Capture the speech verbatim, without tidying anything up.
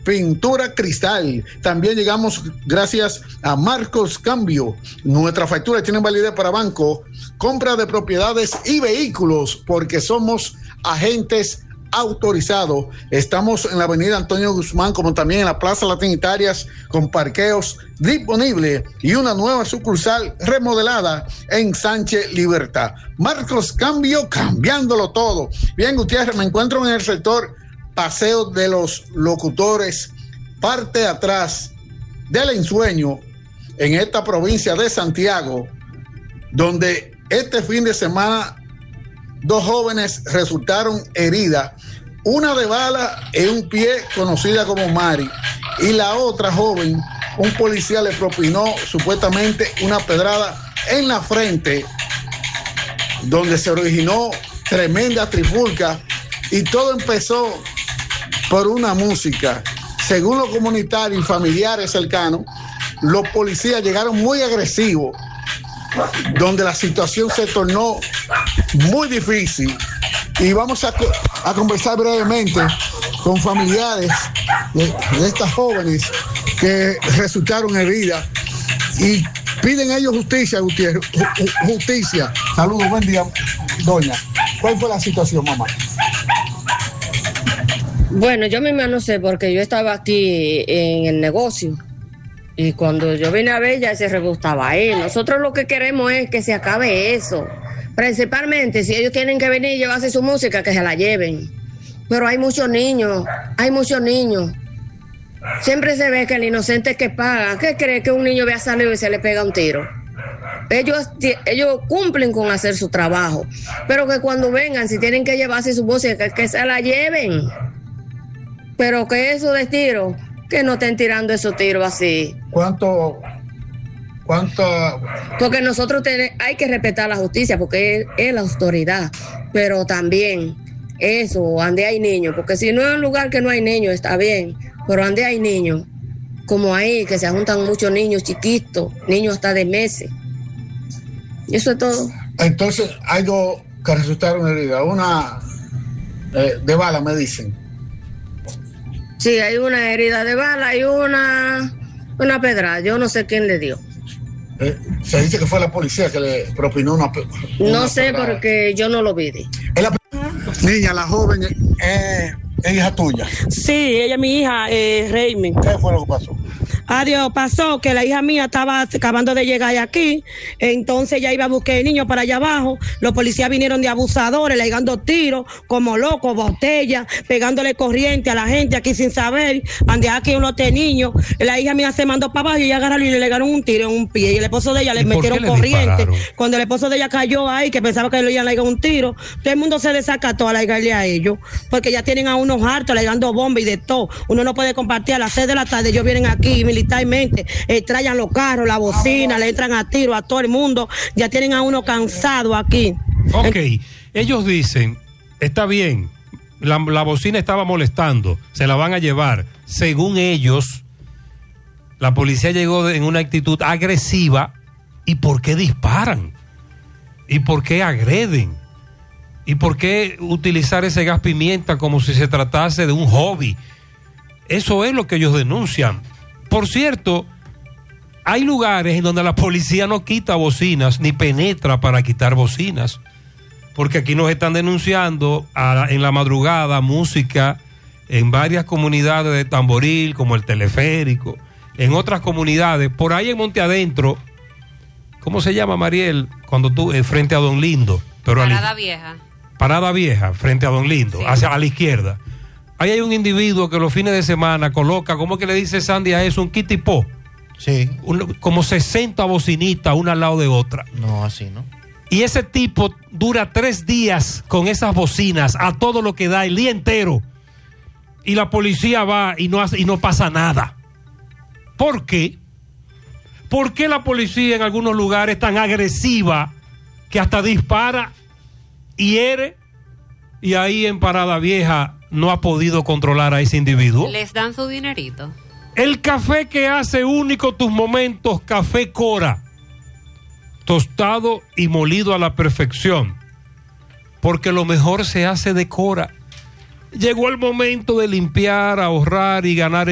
Pintura Cristal. También llegamos gracias a Marcos Cambio. Nuestras facturas tienen validez para banco, compra de propiedades y vehículos, porque somos agentes autorizado. Estamos en la avenida Antonio Guzmán, como también en la Plaza Las Trinitarias, con parqueos disponibles y una nueva sucursal remodelada en Sánchez Libertad. Marcos Cambio, cambiándolo todo. Bien, Gutiérrez, me encuentro en el sector Paseo de los Locutores, parte de atrás del Ensueño, en esta provincia de Santiago, donde este fin de semana dos jóvenes resultaron heridas, una de bala en un pie, conocida como Mari, y la otra joven, un policía le propinó supuestamente una pedrada en la frente, donde se originó tremenda trifulca, y todo empezó por una música. Según los comunitarios y familiares cercanos, los policías llegaron muy agresivos, donde la situación se tornó muy difícil, y vamos a, a conversar brevemente con familiares de, de estas jóvenes que resultaron heridas y piden ellos justicia, Gutiérrez, justicia. Saludos, buen día, doña. ¿Cuál fue la situación, mamá? Bueno, yo misma no sé, porque yo estaba aquí en el negocio. Y cuando yo vine a ver, ya se rebustaba ahí. Nosotros lo que queremos es que se acabe eso. Principalmente, si ellos tienen que venir y llevarse su música, que se la lleven. Pero hay muchos niños, hay muchos niños. Siempre se ve que el inocente es que paga. ¿Qué cree que un niño vea salir y se le pega un tiro? Ellos, ellos cumplen con hacer su trabajo. Pero que cuando vengan, si tienen que llevarse su música, que, que se la lleven. Pero que eso de tiro, que no estén tirando esos tiros así. ¿Cuánto? ¿Cuánto? Porque nosotros ten, hay que respetar la justicia, porque es, es la autoridad. Pero también eso, donde hay niños, porque si no es un lugar que no hay niños, está bien. Pero donde hay niños, como ahí, que se juntan muchos niños chiquitos, niños hasta de meses. Y eso es todo. Entonces, hay dos que resultaron heridas. Una eh, de bala, me dicen. Sí, hay una herida de bala y una, una pedrada. Yo no sé quién le dio. Eh, se dice que fue la policía que le propinó una, una No sé, pedrada. Porque yo no lo vi. La... Niña, la joven, eh, ¿es hija tuya? Sí, ella es mi hija, eh, Raymond. ¿Qué fue lo que pasó? Adiós, pasó que la hija mía estaba acabando de llegar aquí, entonces ella iba a buscar el niño para allá abajo, los policías vinieron de abusadores, le dando tiros, como locos, botellas, pegándole corriente a la gente aquí sin saber, ande aquí uno de niños, la hija mía se mandó para abajo y ella agarraron y le legaron un tiro en un pie, y el esposo de ella le metieron le corriente, dispararon? Cuando el esposo de ella cayó ahí, que pensaba que le iban a legar un tiro, todo el mundo se desacató a legarle a ellos, porque ya tienen a unos hartos legando bombas y de todo, uno no puede compartir, a las seis de la tarde ellos vienen aquí militarmente, eh, trayan los carros, la bocina, le entran a tiro a todo el mundo, ya tienen a uno cansado aquí. Ok, ellos dicen, está bien, la, la bocina estaba molestando, se la van a llevar. Según ellos, la policía llegó en una actitud agresiva. ¿Y por qué disparan? ¿Y por qué agreden? ¿Y por qué utilizar ese gas pimienta como si se tratase de un hobby? Eso es lo que ellos denuncian. Por cierto, hay lugares en donde la policía no quita bocinas ni penetra para quitar bocinas, porque aquí nos están denunciando a, en la madrugada música en varias comunidades de Tamboril, como el Teleférico, en otras comunidades, por ahí en Monte Adentro. ¿Cómo se llama, Mariel? Cuando tú, eh, frente a Don Lindo. Pero Parada a, Vieja. Parada Vieja, frente a Don Lindo, sí. Hacia a la izquierda. Ahí hay un individuo que los fines de semana coloca, ¿cómo que le dice Sandy a eso? Un kitipó. Sí. Un, como sesenta bocinitas, una al lado de otra. No, así no. Y ese tipo dura tres días con esas bocinas a todo lo que da el día entero. Y la policía va y no, hace, y no pasa nada. ¿Por qué? ¿Por qué la policía en algunos lugares es tan agresiva que hasta dispara, hiere, y ahí en Parada Vieja no ha podido controlar a ese individuo? Les dan su dinerito. El café que hace único tus momentos, Café Cora, tostado y molido a la perfección, porque lo mejor se hace de Cora. Llegó el momento de limpiar, ahorrar y ganar